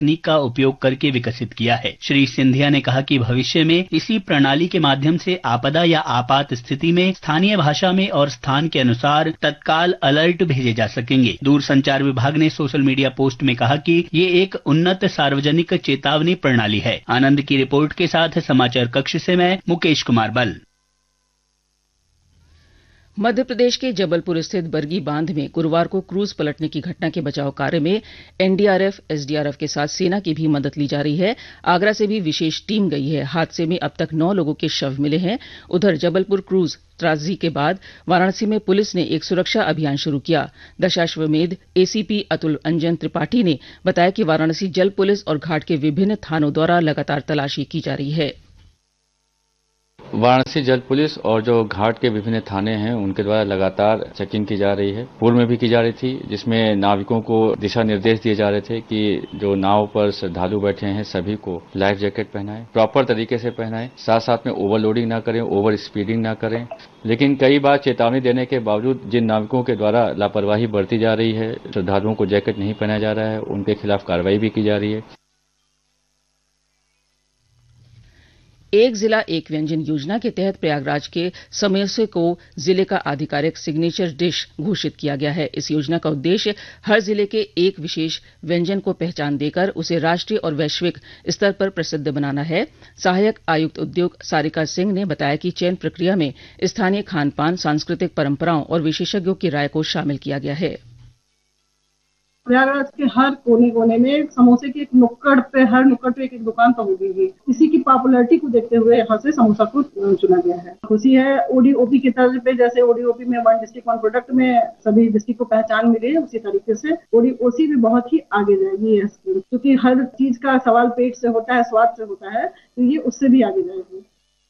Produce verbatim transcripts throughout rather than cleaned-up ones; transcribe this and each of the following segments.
तकनीक का उपयोग करके विकसित किया है। श्री सिंधिया ने कहा कि भविष्य में इसी प्रणाली के माध्यम से आपदा या आपात स्थिति में स्थानीय भाषा में और स्थान के अनुसार तत्काल अलर्ट भेजे जा सकेंगे। दूरसंचार विभाग ने सोशल मीडिया पोस्ट में कहा कि ये एक उन्नत सार्वजनिक चेतावनी प्रणाली है। आनंद की रिपोर्ट के साथ समाचार कक्ष से मैं मुकेश कुमार बल। मध्य प्रदेश के जबलपुर स्थित बरगी बांध में गुरुवार को क्रूज पलटने की घटना के बचाव कार्य में एनडीआरएफ, एसडीआरएफ के साथ सेना की भी मदद ली जा रही है। आगरा से भी विशेष टीम गई है। हादसे में अब तक नौ लोगों के शव मिले हैं। उधर जबलपुर क्रूज त्रासदी के बाद वाराणसी में पुलिस ने एक सुरक्षा अभियान शुरू किया। दशाश्वमेध एसीपी अतुल अंजन त्रिपाठी ने बताया कि वाराणसी जल पुलिस और घाट के विभिन्न थानों द्वारा लगातार तलाशी की जा रही है। वाराणसी जल पुलिस और जो घाट के विभिन्न थाने हैं उनके द्वारा लगातार चेकिंग की जा रही है। पूर्व में भी की जा रही थी, जिसमें नाविकों को दिशा निर्देश दिए जा रहे थे कि जो नाव पर श्रद्धालु बैठे हैं सभी को लाइफ जैकेट पहनाएं, प्रॉपर तरीके से पहनाएं, साथ साथ में ओवरलोडिंग ना करें, ओवर स्पीडिंग ना करें। लेकिन कई बार चेतावनी देने के बावजूद जिन नाविकों के द्वारा लापरवाही बरती जा रही है, श्रद्धालुओं को जैकेट नहीं पहनाया जा रहा है, उनके खिलाफ कार्रवाई भी की जा रही है। एक जिला एक व्यंजन योजना के तहत प्रयागराज के समोसे को जिले का आधिकारिक सिग्नेचर डिश घोषित किया गया है। इस योजना का उद्देश्य हर जिले के एक विशेष व्यंजन को पहचान देकर उसे राष्ट्रीय और वैश्विक स्तर पर प्रसिद्ध बनाना है। सहायक आयुक्त उद्योग सारिका सिंह ने बताया कि चयन प्रक्रिया में स्थानीय खान पान, सांस्कृतिक परंपराओं और विशेषज्ञों की राय को शामिल किया गया है। प्रयागराज के हर कोने कोने में समोसे की एक नुक्कड़ पे, हर नुक्कड़ पे एक, एक दुकान तो होगी। इसी की पॉपुलैरिटी को देखते हुए यहाँ से समोसा को चुना गया है। खुशी है ओडीओपी की तर्ज पे, जैसे ओडीओपी में वन डिस्ट्रिक्ट वन प्रोडक्ट में सभी डिस्ट्रिक्ट को पहचान मिली है, उसी तरीके से ओडीओसी भी बहुत ही आगे जाएगी ये स्कीम, क्योंकि हर चीज का सवाल पेट से होता है, स्वाद से होता है, तो ये उससे भी आगे जाएगी।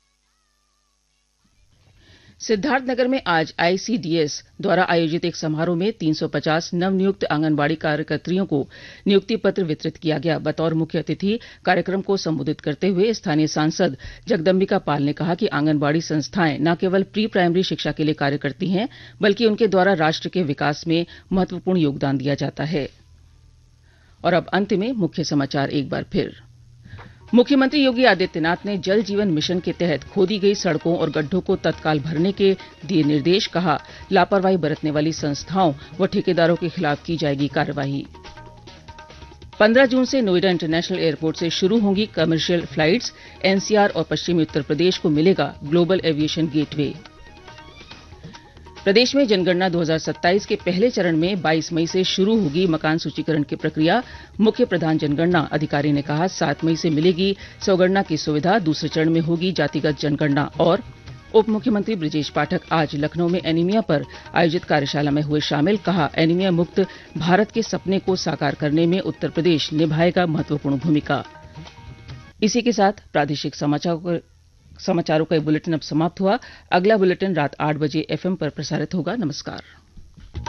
सिद्धार्थनगर में आज आईसीडीएस द्वारा आयोजित एक समारोह में तीन सौ पचास नवनियुक्त आंगनबाड़ी कार्यकर्त्रियों को नियुक्ति पत्र वितरित किया गया। बतौर मुख्य अतिथि कार्यक्रम को संबोधित करते हुए स्थानीय सांसद जगदम्बिका पाल ने कहा कि आंगनबाड़ी संस्थाएं न केवल प्री प्राइमरी शिक्षा के लिए कार्य करती हैं, बल्कि उनके द्वारा राष्ट्र के विकास में महत्वपूर्ण योगदान दिया जाता है। और अब अंत में मुख्य समाचार एक बार फिर। मुख्यमंत्री योगी आदित्यनाथ ने जल जीवन मिशन के तहत खोदी गई सड़कों और गड्ढों को तत्काल भरने के दिए निर्देश। कहा, लापरवाही बरतने वाली संस्थाओं व ठेकेदारों के खिलाफ की जाएगी कार्रवाई। पंद्रह जून से नोएडा इंटरनेशनल एयरपोर्ट से शुरू होंगी कमर्शियल फ्लाइट्स। एनसीआर और पश्चिमी उत्तर प्रदेश को मिलेगा ग्लोबल एविएशन गेटवे। प्रदेश में जनगणना दो हज़ार सत्ताईस के पहले चरण में बाईस मई से शुरू होगी मकान सूचीकरण की प्रक्रिया। मुख्य प्रधान जनगणना अधिकारी ने कहा, सात मई से मिलेगी स्वगणना की सुविधा। दूसरे चरण में होगी जातिगत जनगणना। और उप मुख्यमंत्री ब्रजेश पाठक आज लखनऊ में एनीमिया पर आयोजित कार्यशाला में हुए शामिल। कहा, एनीमिया मुक्त भारत के सपने को साकार करने में उत्तर प्रदेश निभाएगा महत्वपूर्ण भूमिका। इसी के साथ प्रादेशिक समाचार समाचारों का बुलेटिन अब समाप्त हुआ। अगला बुलेटिन रात आठ बजे एफएम पर प्रसारित होगा। नमस्कार।